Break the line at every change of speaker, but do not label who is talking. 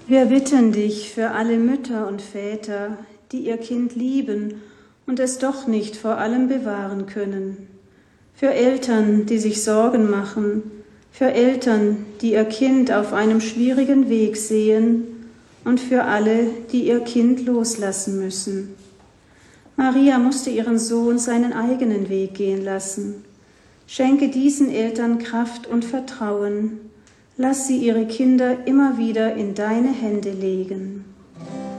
Wir bitten dich für alle Mütter und Väter, die ihr Kind lieben und es doch nicht vor allem bewahren können. Für Eltern, die sich Sorgen machen, für Eltern, die ihr Kind auf einem schwierigen Weg sehen und für alle, die ihr Kind loslassen müssen. Maria musste ihren Sohn seinen eigenen Weg gehen lassen. Schenke diesen Eltern Kraft und Vertrauen. Lass sie ihre Kinder immer wieder in deine Hände legen.